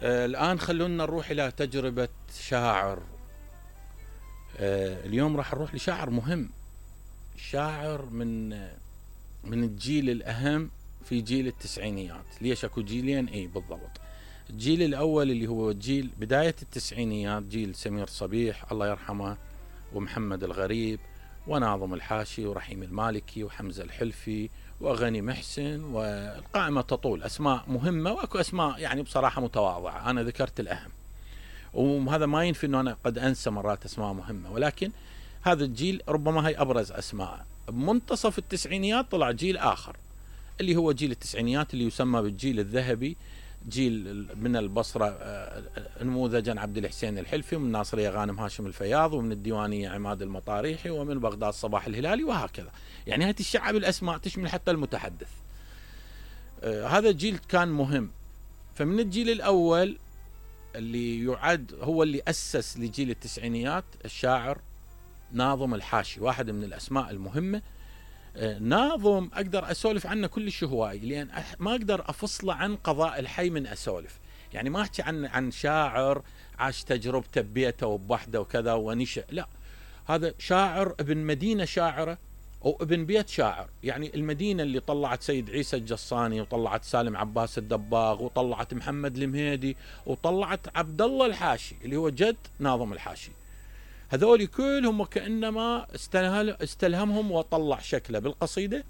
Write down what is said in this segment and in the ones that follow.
الآن خلونا نروح إلى تجربة شاعر. اليوم راح نروح لشاعر مهم، شاعر من الجيل الأهم في جيل التسعينيات. ليش أكو جيلين؟ بالضبط. الجيل الأول اللي هو جيل بداية التسعينيات، جيل سمير صبيح الله يرحمه، ومحمد الغريب، وناظم الحاشي، ورحيم المالكي، وحمزة الحلفي، وغني محسن، والقائمة تطول، أسماء مهمة، وأكو أسماء يعني بصراحة متواضعة. أنا ذكرت الأهم، وهذا ما ينفي أنه أنا قد أنسى مرات أسماء مهمة، ولكن هذا الجيل ربما هي أبرز أسماء. بمنتصف التسعينيات طلع جيل آخر اللي هو جيل التسعينيات، اللي يسمى بالجيل الذهبي، جيل من البصرة نموذجا عبد الحسين الحلفي، ومن الناصرية غانم هاشم الفياض، ومن الديوانية عماد المطاريحي، ومن بغداد صباح الهلالي، وهكذا. يعني هذه الشعب الأسماء تشمل حتى المتحدث. هذا الجيل كان مهم. فمن الجيل الأول اللي يعد هو اللي أسس لجيل التسعينيات الشاعر ناظم الحاشي، واحد من الأسماء المهمة. ناظم أقدر أسولف عنه كل هواي، لأن ما أقدر أفصله عن قضاء الحي من أسولف. يعني ما أحكي عن شاعر عاش تجربته ببيته وبوحده وكذا ونشأ، لا، هذا شاعر ابن مدينة شاعرة أو ابن بيت شاعر. يعني المدينة اللي طلعت سيد عيسى الجصاني، وطلعت سالم عباس الدباغ، وطلعت محمد المهيدي، وطلعت عبد الله الحاشي اللي هو جد ناظم الحاشي. هذول كلهم كأنما استلهمهم وطلع شكله بالقصيدة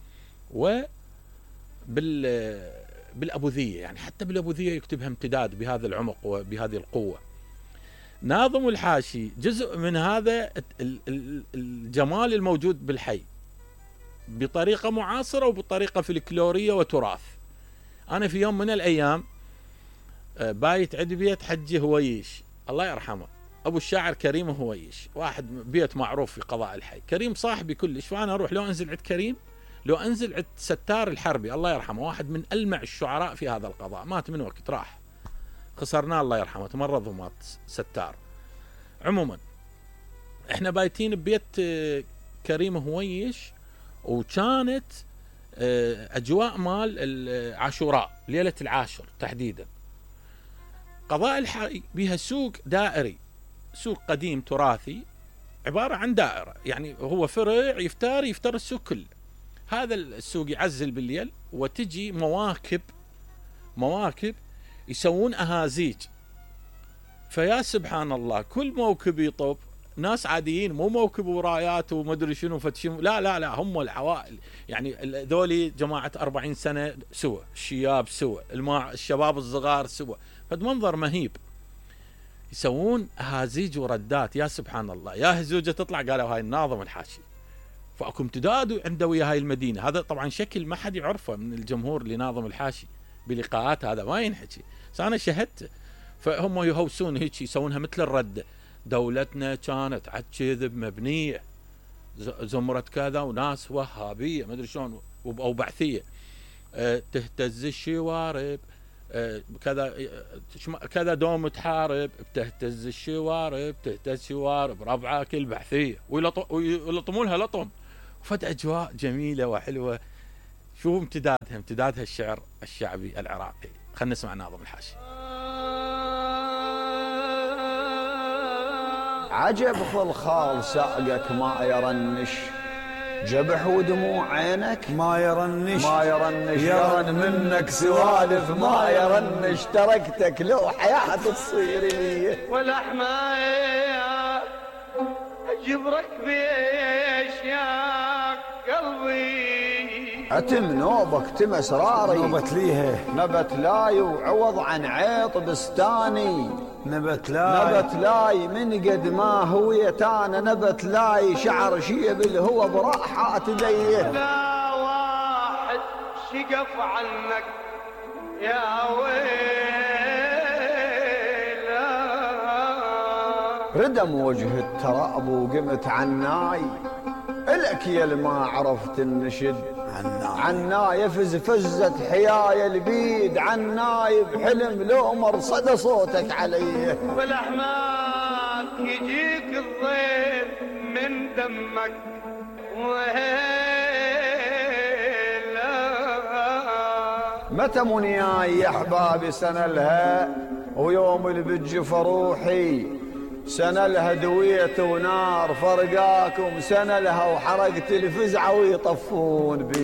بالأبوذية. يعني حتى بالأبوذية يكتبها امتداد بهذا العمق وبهذه القوة. ناظم الحاشي جزء من هذا الجمال الموجود بالحي بطريقة معاصرة وبطريقة فلكلورية وتراث. أنا في يوم من الأيام بايت عند بيت حجي هويش الله يرحمه، أبو الشاعر كريم هويش، واحد بيت معروف في قضاء الحي. كريم صاحبي كلش، فأنا أروح لو أنزل عند كريم، لو أنزل عند ستار الحربي الله يرحمه، واحد من ألمع الشعراء في هذا القضاء، مات من وقت راح، خسرناه الله يرحمه، تمرض ومات ستار. عموما احنا بايتين ببيت كريم هويش، وكانت أجواء مال العاشوراء، ليلة العاشر تحديدا. قضاء الحي بها سوق دائري، سوق قديم تراثي، عبارة عن دائرة، يعني هو فرع يفتر السوق كله. هذا السوق يعزل بالليل، وتجي مواكب يسوون أهازيج. فيا سبحان الله، كل موكب يطب ناس عاديين، مو موكب ورايات ومدري شنو فتشم، لا هم العوائل. يعني ذولي جماعة 40 سنة سوا، الشياب سوا، الشباب الصغار سوا، فد منظر مهيب. يسوون أهازيج وردات، يا سبحان الله. يا هزوجة تطلع قالوا هاي الناظم الحاشي، فأكو امتداد عنده ويا هاي المدينة. هذا طبعا شكل ما حد يعرفه من الجمهور لناظم الحاشي بلقاءات، هذا ما ينحكي، أنا شهدت. فهم يهوسون هيك، يسوونها مثل الردة. دولتنا كانت عد كذب مبنية، زمرة كذا، وناس وهابية ما ادري شلون او بعثية، تهتز الشوارب كذا دوم تحارب، بتهتز الشوارب، تهتز شوارب ربعك البعثية، ويلطمون لها لطم. وفد اجواء جميلة وحلوة. شو امتدادها الشعر الشعبي العراقي. خلنا نسمع ناظم الحاشي. عجب خلخال ساقك ما يرنش، جبح ودموع عينك ما يرنش يرن منك سوالف ما يرنش، تركتك لو حياة تصير لي والأحمايا أجبرك بيش يا قلبي، أتم نوبك تم أسراري، نبت لاي وعوض عن عيط بستاني، نبت لاي من قد ما هويتانا، نبت لاي شعر شيب الهوى براحات ديه، لا واحد شقف عنك يا ويلا، ردم وجه التراب وقمت عناي، إلك يا ما عرفت النشد عناي، فزت حياي البيد عناي، بحلم لو مرصد صوتك عليه، والأحماك يجيك الضيف من دمك وهيلا، متى منياي يا احبابي سنة لها، ويوم اللي بتجف روحي سنة لها دويت ونار فرقاكم سنة لها وحرقت الفزعة ويطفون بي.